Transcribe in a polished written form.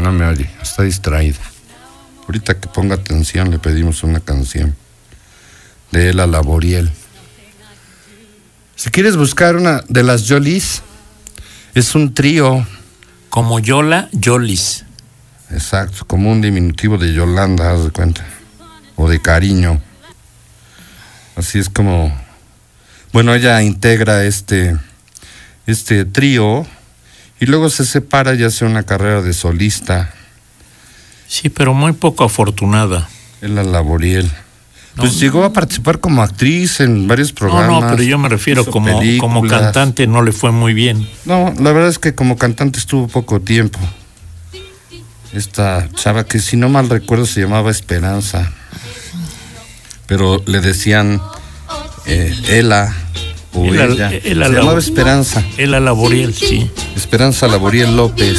no me oye, está distraída. Ahorita que ponga atención le pedimos una canción de Ela Laboriel. Si quieres buscar una de las Yolis, es un trío. Como Yola, Yolis. Exacto, como un diminutivo de Yolanda, haz de cuenta. O de cariño. Así es como... Bueno, ella integra este trío y luego se separa y hace una carrera de solista. Sí, pero muy poco afortunada. Ela Laboriel. Pues llegó a participar como actriz en varios programas. No, pero yo me refiero como cantante no le fue muy bien. No, la verdad es que como cantante estuvo poco tiempo. Esta chava que si no mal recuerdo se llamaba Esperanza. Pero le decían Ela o ella. Se llamaba Esperanza. Ela Laboriel, sí. Esperanza Laboriel López.